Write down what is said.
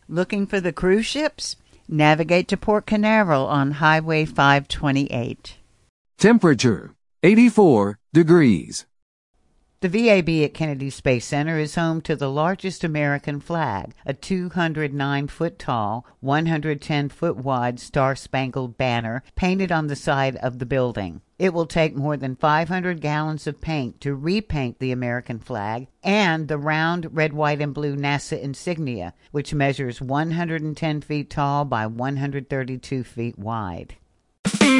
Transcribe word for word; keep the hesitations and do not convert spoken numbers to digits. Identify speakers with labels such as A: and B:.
A: Looking for the cruise ships? Navigate to Port Canaveral on Highway five twenty-eight.
B: Temperature, eighty-four degrees.
A: The V A B at Kennedy Space Center is home to the largest American flag, a two hundred nine foot tall, one hundred ten foot wide Star-Spangled Banner painted on the side of the building. It will take more than five hundred gallons of paint to repaint the American flag and the round red, white, and blue NASA insignia, which measures one hundred ten feet tall by one hundred thirty-two feet wide.